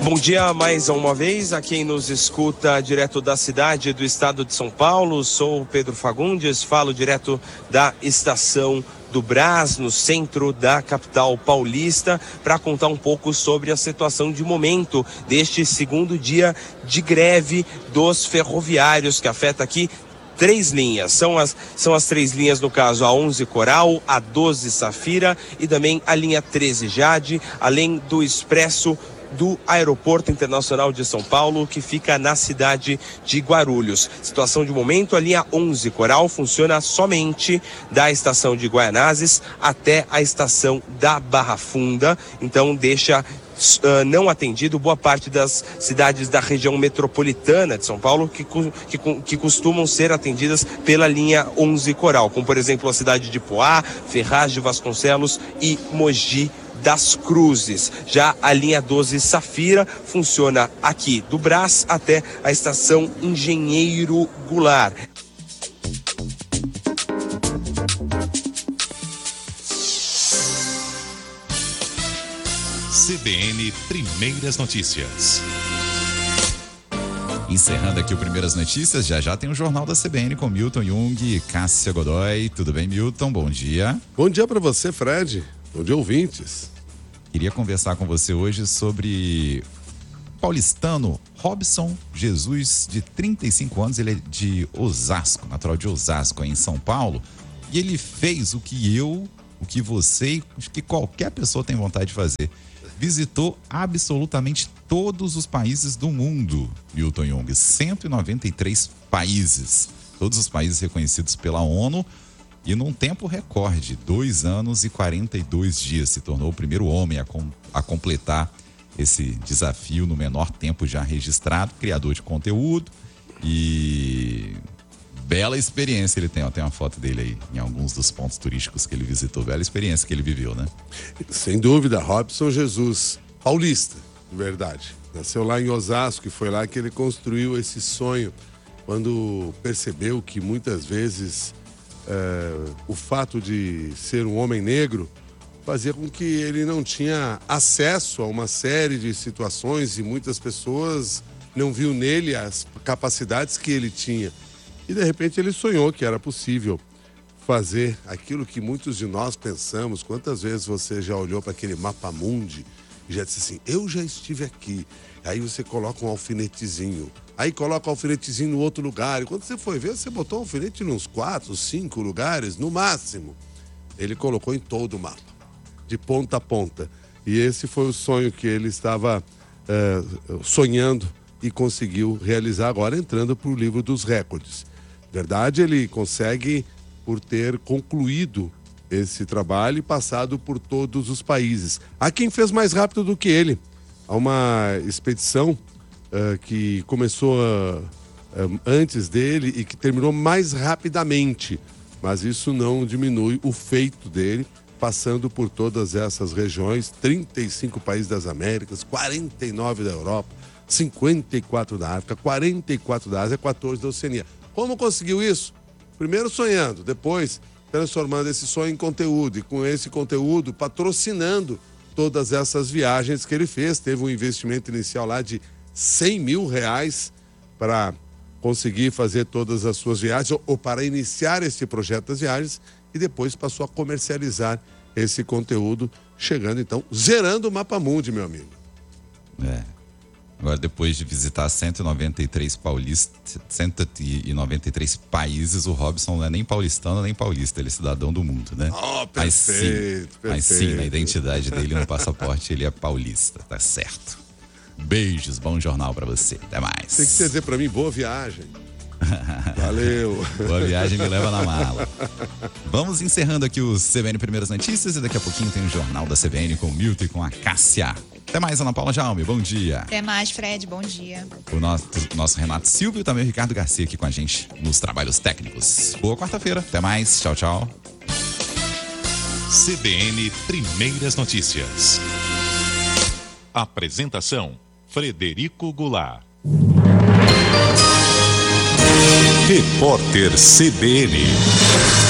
Bom dia mais uma vez a quem nos escuta direto da cidade do estado de São Paulo. Sou Pedro Fagundes, falo direto da estação do Brás, no centro da capital paulista, para contar um pouco sobre a situação de momento deste segundo dia de greve dos ferroviários, que afeta aqui 3 linhas. São as 3 linhas, no caso, a 11 Coral, a 12 Safira e também a linha 13 Jade, além do Expresso do Aeroporto Internacional de São Paulo, que fica na cidade de Guarulhos. Situação de momento, a linha 11 Coral funciona somente da estação de Guaianazes até a estação da Barra Funda, então deixa não atendido boa parte das cidades da região metropolitana de São Paulo que costumam ser atendidas pela linha 11 Coral, como por exemplo a cidade de Poá, Ferraz de Vasconcelos e Mogi das Cruzes. Já a linha 12 Safira funciona aqui do Brás até a estação Engenheiro Goulart. CBN Primeiras Notícias. Encerrando aqui o Primeiras Notícias, já tem o Jornal da CBN com Milton Jung e Cássia Godoy. Tudo bem, Milton? Bom dia. Bom dia para você, Fred. Bom dia, ouvintes. Queria conversar com você hoje sobre paulistano Robson Jesus, de 35 anos. Ele é de Osasco, natural de Osasco, aí em São Paulo. E ele fez o que você, o que qualquer pessoa tem vontade de fazer. Visitou absolutamente todos os países do mundo, Milton Jung. 193 países. Todos os países reconhecidos pela ONU. E num tempo recorde, 2 anos e 42 dias, se tornou o primeiro homem a completar esse desafio no menor tempo já registrado, criador de conteúdo e bela experiência ele tem, ó, tem uma foto dele aí em alguns dos pontos turísticos que ele visitou, bela experiência que ele viveu, né? Sem dúvida, Robson Jesus, paulista, de verdade, nasceu lá em Osasco e foi lá que ele construiu esse sonho, quando percebeu que muitas vezes o fato de ser um homem negro fazia com que ele não tinha acesso a uma série de situações e muitas pessoas não viam nele as capacidades que ele tinha. E de repente ele sonhou que era possível fazer aquilo que muitos de nós pensamos. Quantas vezes você já olhou para aquele mapa mundi e já disse assim, eu já estive aqui. Aí você coloca um alfinetezinho. Aí coloca o alfinetezinho no outro lugar. E quando você foi ver, você botou um alfinete nos 4, 5 lugares, no máximo. Ele colocou em todo o mapa, de ponta a ponta. E esse foi o sonho que ele estava sonhando e conseguiu realizar agora, entrando para o livro dos recordes. Verdade, ele consegue por ter concluído esse trabalho e passado por todos os países. Há quem fez mais rápido do que ele. Há uma expedição que começou antes dele e que terminou mais rapidamente, mas isso não diminui o feito dele, passando por todas essas regiões, 35 países das Américas, 49 da Europa, 54 da África, 44 da Ásia, 14 da Oceania. Como conseguiu isso? Primeiro sonhando, depois transformando esse sonho em conteúdo e com esse conteúdo patrocinando todas essas viagens que ele fez. Teve um investimento inicial lá de R$100 mil para conseguir fazer todas as suas viagens ou para iniciar esse projeto das viagens e depois passou a comercializar esse conteúdo, chegando então, zerando o mapa mundi, meu amigo. Agora, depois de visitar 193 países, o Robson não é nem paulistano nem paulista, ele é cidadão do mundo, né? Oh, perfeito, mas sim, na identidade dele, no passaporte, ele é paulista, tá certo. Beijos, bom jornal pra você, até mais. Tem que dizer pra mim, boa viagem. Valeu. Boa viagem, me leva na mala. Vamos encerrando aqui os CBN Primeiras Notícias e daqui a pouquinho tem o Jornal da CBN com o Milton e com a Cássia. Até mais, Ana Paula Jaume, bom dia. Até mais, Fred, bom dia. O nosso Renato Silva e também o Ricardo Garcia aqui com a gente nos trabalhos técnicos. Boa quarta-feira, até mais, tchau, tchau. CBN Primeiras Notícias. Apresentação: Frederico Goulart. Repórter CBN.